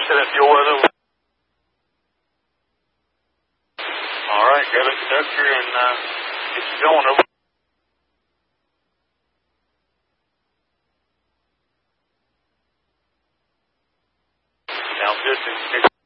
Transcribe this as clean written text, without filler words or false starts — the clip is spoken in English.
to that fuel weather. All right, grab a conductor and get you going over. Now, distance.